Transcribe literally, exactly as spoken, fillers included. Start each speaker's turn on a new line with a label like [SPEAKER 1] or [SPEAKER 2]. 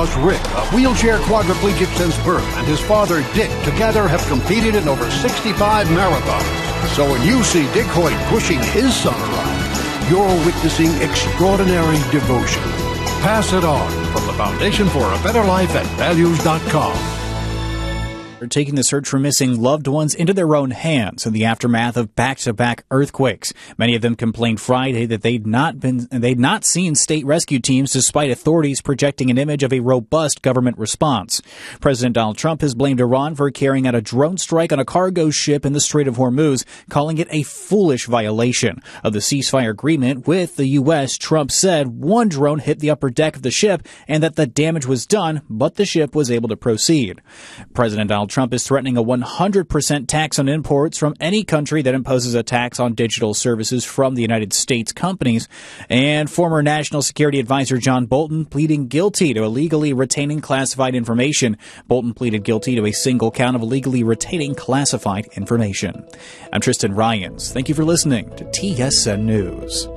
[SPEAKER 1] Grandpa's Rick, a wheelchair quadriplegic since birth, and his father Dick together have competed in over sixty-five marathons. So when you see Dick Hoyt pushing his son around, you're witnessing extraordinary devotion. Pass it on from the Foundation for a Better Life at values dot com.
[SPEAKER 2] Are taking the search for missing loved ones into their own hands in the aftermath of back-to-back earthquakes. Many of them complained Friday that they'd not been they'd not seen state rescue teams, despite authorities projecting an image of a robust government response. President Donald Trump has blamed Iran for carrying out a drone strike on a cargo ship in the Strait of Hormuz, calling it a foolish violation of the ceasefire agreement with the U S. Trump said one drone hit the upper deck of the ship and that the damage was done, but the ship was able to proceed. President Donald Trump is threatening a one hundred percent tax on imports from any country that imposes a tax on digital services from the United States companies. And former National Security Advisor John Bolton pleading guilty to illegally retaining classified information. Bolton pleaded guilty to a single count of illegally retaining classified information. I'm Tristan Ryans. Thank you for listening to T S N News.